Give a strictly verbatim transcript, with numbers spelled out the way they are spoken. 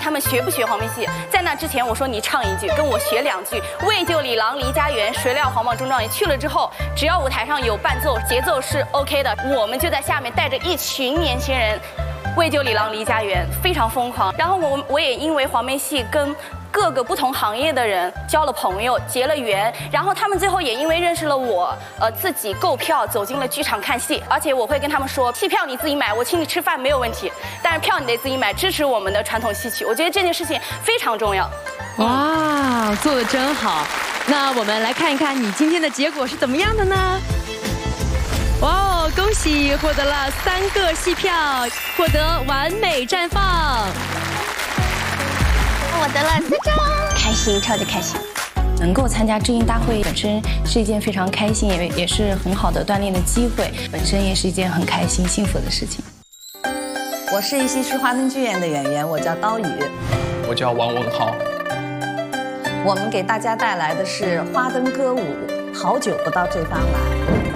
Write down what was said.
他们学不学黄梅戏。在那之前，我说你唱一句，跟我学两句，为救李郎离家园，谁料黄帽中状元。去了之后，只要舞台上有伴奏，节奏是 OK 的，我们就在下面带着一群年轻人，为救李郎离家园，非常疯狂。然后我我也因为黄梅戏跟各个不同行业的人交了朋友，结了缘，然后他们最后也因为认识了我，呃，自己购票走进了剧场看戏，而且我会跟他们说，戏票你自己买，我请你吃饭没有问题，但是票你得自己买，支持我们的传统戏曲。我觉得这件事情非常重要。 哇，做得真好！那我们来看一看你今天的结果是怎么样的呢？哇哦，恭喜获得了三个戏票，获得完美绽放。 我得了四张，开心，超级开心。能够参加知音大会本身是一件非常开心，也也是很好的锻炼的机会，本身也是一件很开心、幸福的事情。 我是一溪市花灯剧院的演员，我叫刀宇。 我叫王文浩。 我们给大家带来的是花灯歌舞《好久不到这方来》。